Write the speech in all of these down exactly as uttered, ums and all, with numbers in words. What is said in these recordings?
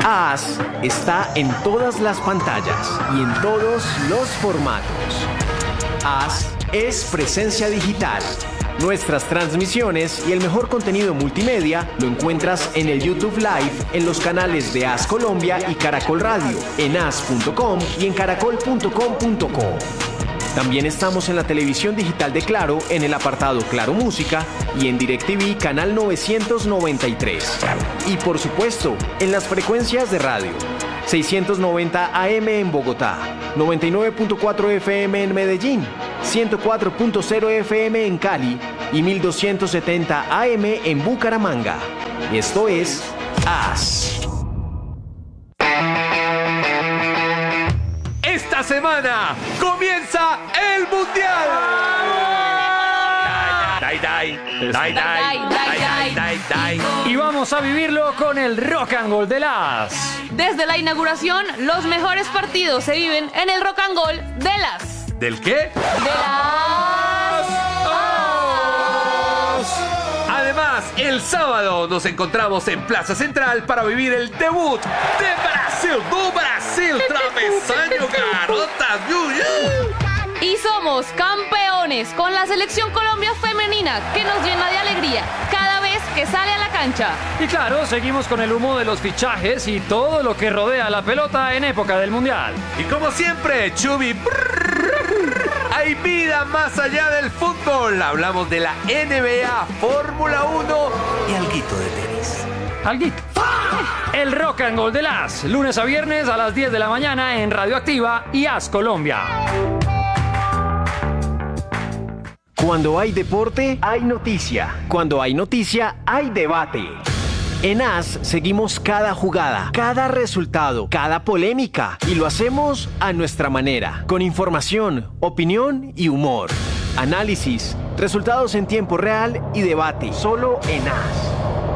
AS está en todas las pantallas y en todos los formatos. AS es presencia digital. Nuestras transmisiones y el mejor contenido multimedia lo encuentras en el YouTube Live en los canales de AS Colombia y Caracol Radio, en as punto com y en caracol punto com punto co. También estamos en la televisión digital de Claro en el apartado Claro Música y en DirecTV canal novecientos noventa y tres. Y por supuesto, en las frecuencias de radio. seiscientos noventa A M en Bogotá, noventa y nueve punto cuatro F M en Medellín, ciento cuatro punto cero F M en Cali y mil doscientos setenta A M en Bucaramanga. Esto es AS. Esta semana comienza el Mundial. Dai, dai, dai, dai, dai, dai, dai. Y vamos a vivirlo con el Rock and Roll de las. Desde la inauguración, los mejores partidos se viven en el Rock and Roll de las. ¿Del qué? De las. Además, el sábado nos encontramos en Plaza Central para vivir el debut de Brasil, do Brasil, travesaño, garotas, yu, yu. Y somos campeones con la Selección Colombia Femenina, que nos llena de alegría cada vez que sale a la cancha. Y claro, seguimos con el humo de los fichajes y todo lo que rodea la pelota en época del Mundial. Y como siempre, Chubi, hay vida más allá del fútbol. Hablamos de la N B A, Fórmula uno y alguito de tenis. Alguito. El Rock and Roll de las, lunes a viernes a las diez de la mañana en Radioactiva y AS Colombia. Cuando hay deporte, hay noticia. Cuando hay noticia, hay debate. En AS seguimos cada jugada, cada resultado, cada polémica y lo hacemos a nuestra manera, con información, opinión y humor. Análisis, resultados en tiempo real y debate, solo en AS.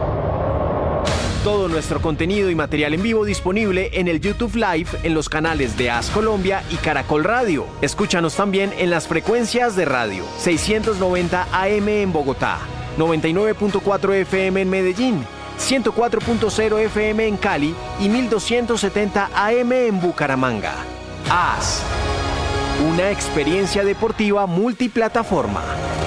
Todo nuestro contenido y material en vivo disponible en el YouTube Live en los canales de AS Colombia y Caracol Radio. Escúchanos también en las frecuencias de radio. seiscientos noventa A M en Bogotá, noventa y nueve punto cuatro F M en Medellín, ciento cuatro punto cero F M en Cali y mil doscientos setenta A M en Bucaramanga. AS, una experiencia deportiva multiplataforma.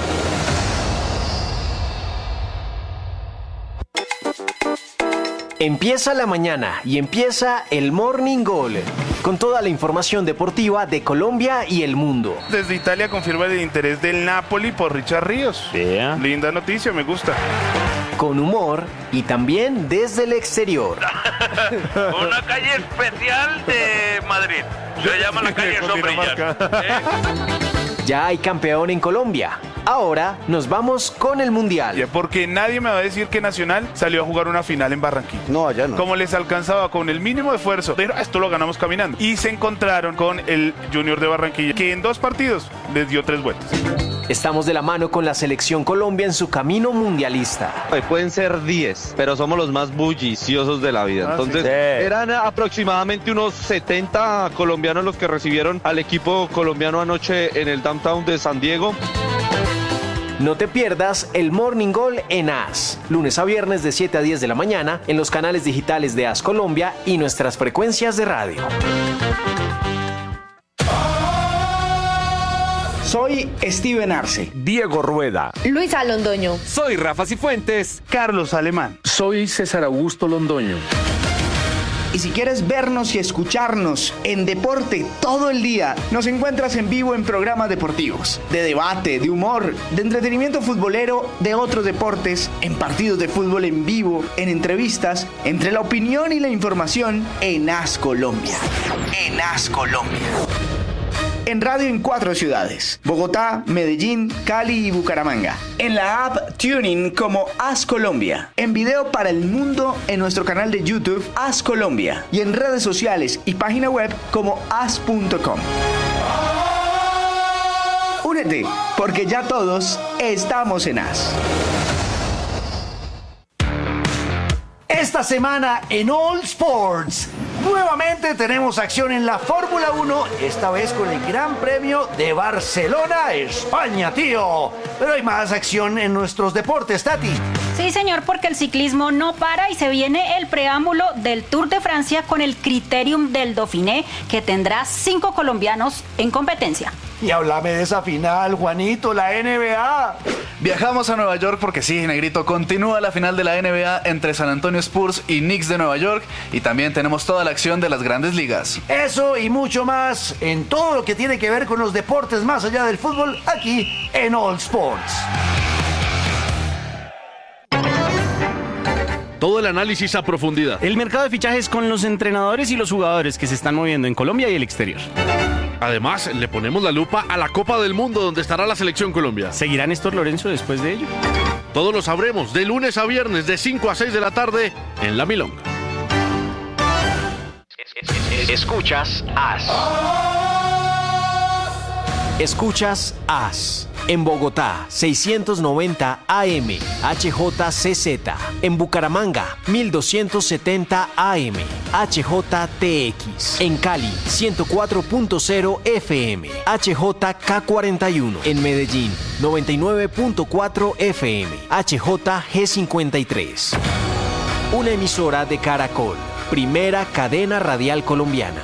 Empieza la mañana y empieza el Morning Goal, con toda la información deportiva de Colombia y el mundo. Desde Italia confirma el interés del Napoli por Richard Ríos. Yeah. Linda noticia, me gusta. Con humor y también desde el exterior. Una calle especial de Madrid. Se llama la calle Sombrilla. ¿Eh? Ya hay campeón en Colombia. Ahora nos vamos con el Mundial. Ya, porque nadie me va a decir que Nacional salió a jugar una final en Barranquilla. No, allá no. Como les alcanzaba con el mínimo esfuerzo, pero esto lo ganamos caminando. Y se encontraron con el Junior de Barranquilla, que en dos partidos les dio tres vueltas. Estamos de la mano con la Selección Colombia en su camino mundialista. Pueden ser diez, pero somos los más bulliciosos de la vida. Ah, Entonces, sí. eran aproximadamente unos setenta colombianos los que recibieron al equipo colombiano anoche en el downtown de San Diego. No te pierdas el Morning Goal en AS, lunes a viernes de siete a diez de la mañana en los canales digitales de AS Colombia y nuestras frecuencias de radio. Soy Steven Arce. Diego Rueda. Luisa Londoño. Soy Rafa Cifuentes. Carlos Alemán. Soy César Augusto Londoño. Y si quieres vernos y escucharnos en deporte todo el día, nos encuentras en vivo en programas deportivos, de debate, de humor, de entretenimiento futbolero, de otros deportes, en partidos de fútbol en vivo, en entrevistas, entre la opinión y la información en AS Colombia. En AS Colombia. En radio en cuatro ciudades: Bogotá, Medellín, Cali y Bucaramanga. En la app TuneIn como AS Colombia. En video para el mundo en nuestro canal de YouTube AS Colombia. Y en redes sociales y página web como as punto com. Únete, porque ya todos estamos en AS. Esta semana en All Sports, nuevamente tenemos acción en la Fórmula uno, esta vez con el Gran Premio de Barcelona, España, tío. Pero hay más acción en nuestros deportes, Tati. Sí, Sí, señor, porque el ciclismo no para y se viene el preámbulo del Tour de Francia con el Criterium del Dauphiné, que tendrá cinco colombianos en competencia. Y háblame de esa final, Juanito, la N B A. Viajamos a Nueva York porque sí, negrito, continúa la final de la N B A entre San Antonio Spurs y Knicks de Nueva York, y también tenemos toda la acción de las grandes ligas. Eso y mucho más en todo lo que tiene que ver con los deportes más allá del fútbol, aquí en All Sports. Todo el análisis a profundidad. El mercado de fichajes con los entrenadores y los jugadores que se están moviendo en Colombia y el exterior. Además, le ponemos la lupa a la Copa del Mundo, donde estará la Selección Colombia. ¿Seguirá Néstor Lorenzo después de ello? Todo lo sabremos de lunes a viernes, de cinco a seis de la tarde, en La Milonga. Escuchas As. Escuchas As. En Bogotá, seiscientos noventa A M, H J C Z. En Bucaramanga, mil doscientos setenta A M, H J T X. En Cali, ciento cuatro punto cero F M, H J K cuarenta y uno. En Medellín, noventa y nueve punto cuatro F M, H J G cincuenta y tres. Una emisora de Caracol, primera cadena radial colombiana.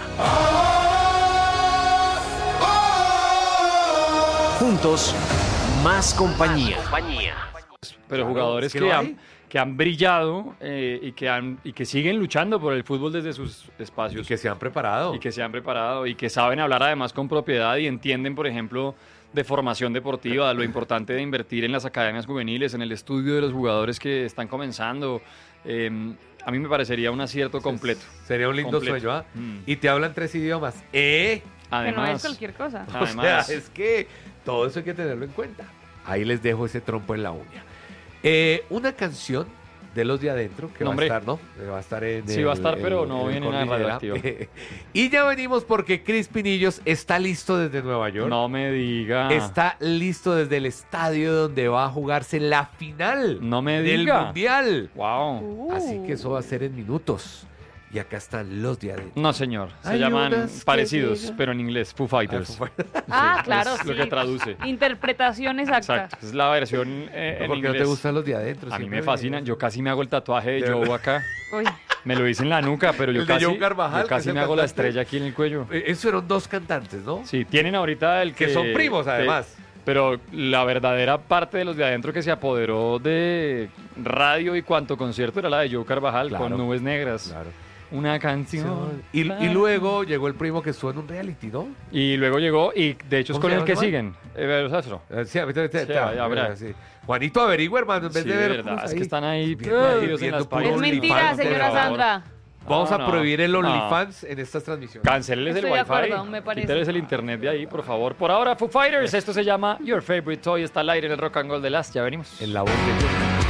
Juntos, más compañía. Pero jugadores que han, que han brillado eh, y, que han, y que siguen luchando por el fútbol desde sus espacios. Y que se han preparado. Y que se han preparado y que saben hablar además con propiedad y entienden, por ejemplo, de formación deportiva, lo importante de invertir en las academias juveniles, en el estudio de los jugadores que están comenzando. Eh, a mí me parecería un acierto completo. Sería un lindo completo. sueño, ¿ah? Mm. Y te hablan tres idiomas. ¿Eh? Además, que no es cualquier cosa. O sea, es que todo eso hay que tenerlo en cuenta. Ahí les dejo ese trompo en la uña. Eh, una canción de los de adentro que No, va hombre. a estar, ¿no? Eh, Va a estar en Sí, el- va a estar, pero el- no el viene nada Cordillera. radioactivo. Y ya venimos porque Chris Pinillos está listo desde Nueva York. No me diga. Está listo desde el estadio donde va a jugarse la final No me del diga. Mundial. Wow. Así que eso va a ser en minutos. Y acá están los de adentro. No, señor. Se Hay llaman unas que parecidos, llegan. pero en inglés. Foo Fighters. Ah, Sí, claro, es sí. lo que traduce. Interpretación exacta. Exacto. Es la versión eh, en ¿Por qué no inglés. te gustan los de adentro? A mí Siempre me fascinan. Yo casi me hago el tatuaje de De Joe verdad. acá. Uy. Me lo hice en la nuca, pero yo El de casi, Joe Carvajal, yo que es casi el me hago la cantante. estrella aquí en el cuello. Eh, Esos eran dos cantantes, ¿no? Sí, tienen ahorita el que... Que son primos, que- además. pero la verdadera parte de los de adentro que se apoderó de radio y cuanto concierto era la de Joe Carvajal, Claro. con Nubes Negras. Claro. Una canción. Y, y luego llegó el primo que estuvo en un reality, ¿no? Y luego llegó, y de hecho es ¿Cómo con se el llama que ese man? siguen. Eh, Sastro. Eh, Sí, a ver, Sí, ya verá. sí. Juanito, averigua, hermano, en vez Sí, de ver. verdad, puros es que están ahí Bien, metidos en viendo las puro páginas. Es mentira, OnlyFans, señora por favor. Sandra. Vamos No, a no. prohibir el No. OnlyFans en estas transmisiones. Canceles el Estoy de wifi. acuerdo, me parece. Quíteles el internet de ahí, por favor. Por ahora, Foo Fighters. Esto se llama Your Favorite Toy. Está al aire en el Rock and Roll de Last. Ya venimos. En la voz de